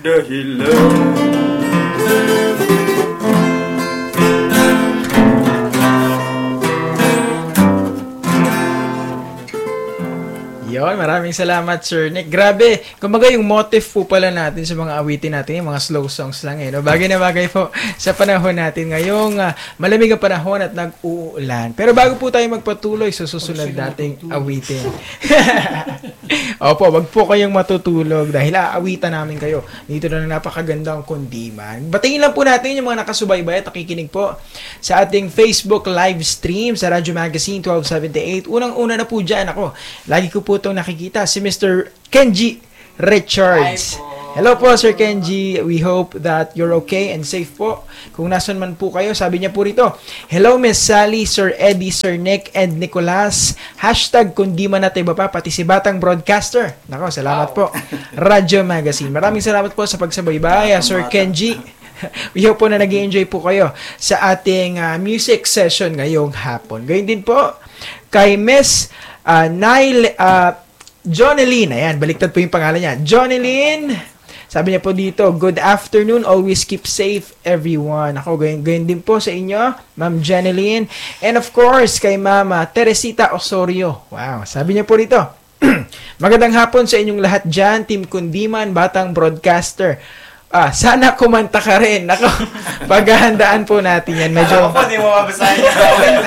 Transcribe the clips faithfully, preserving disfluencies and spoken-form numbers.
dahilan. Yun, maraming salamat, Sir Nick. Grabe, kumbaga yung motive po pala natin sa mga awitin natin, yung mga slow songs lang eh. No? Bagay na bagay po sa panahon natin ngayong uh, malamig ang panahon at nag-uulan. Pero bago po tayo magpatuloy sa susunod nating awitin. Opo, wag po kayong matutulog dahil aawitan namin kayo dito na napakagandang kundiman. Batingin lang po natin yung mga nakasubaybay at nakikinig po sa ating Facebook live stream sa Radyo Magazine twelve seventy-eight. Unang-una na po dyan ako. Lagi ko po itong nakikita, si Mister Kenji Richards. Hello po, Sir Kenji. We hope that you're okay and safe po. Kung nasan man po kayo, sabi niya po rito, hello, Miss Sally, Sir Eddie, Sir Nick, and Nicolas. Hashtag kundi man natin iba pa, pati si Batang Broadcaster. Nako, salamat wow. po. Radyo Magazine. Maraming salamat po sa pagsabaybay, Sir Kenji. We hope po na nag-enjoy po kayo sa ating uh, music session ngayong hapon. Gayun din po kay Miss uh, Nile uh, Jonelyn. Ayan, baliktad po yung pangalan niya. Jonelyn, sabi niya po dito, good afternoon, always keep safe everyone. Ako, gayon, gayon din po sa inyo, Ma'am Jonelyn. And of course, kay Mama Teresita Osorio. Wow, sabi niya po dito, magandang hapon sa inyong lahat dyan, Team Kundiman, Batang Broadcaster. Ah, sana kumanta ka rin. Nako, paghahandaan po natin yan. Medyo... Ako, di mo mabasahin yan.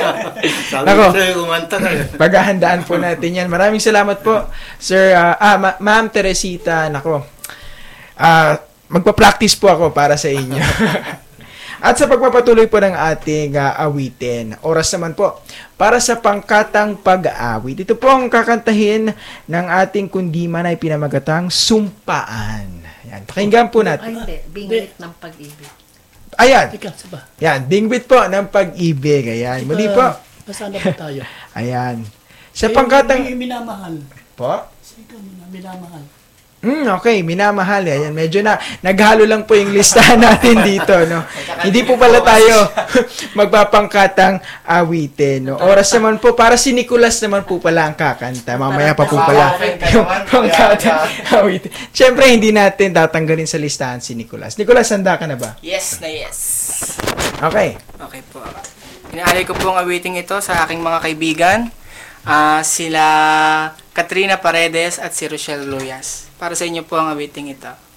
Nako, kumanta ka. paghahandaan po natin yan. Maraming salamat po, Sir, uh, ah, Ma- Ma'am Teresita. Nako, ah, magpa-practice po ako para sa inyo. At sa pagpapatuloy po ng ating uh, awitin, oras naman po para sa pangkatang pag-aawit. Ito po ang kakantahin ng ating kundiman ay pinamagatang Sumpaan. Yan, pakinggan po natin. Ay, hindi. Bingwit ng pag-ibig. Ayan. Ika, saba. Yan, bingwit po ng pag-ibig. Ayan, muli po. Basta na po tayo. Ayan. Sa Kayo pangkatang... yung minamahal. Po? Sa ikaw, minamahal. Hmm, okay, minamahal. Ayan, medyo na naghalo lang po yung listahan natin dito, no. Hindi po pala tayo magpapangkatang awitin, no. Oras naman po para si Nicolas naman po pala ang kakanta. Mamaya pa po pala yung pangkatang awitin. Siyempre, hindi natin tatanggalin sa listahan si Nicolas. Nicolas, handa ka na ba? Yes na yes. Okay. Okay po. Inaalay ko po ang awiting ito sa aking mga kaibigan. Uh, sila Katrina Paredes at si Rochelle Luyas. Para sa inyo po ang awiting ito.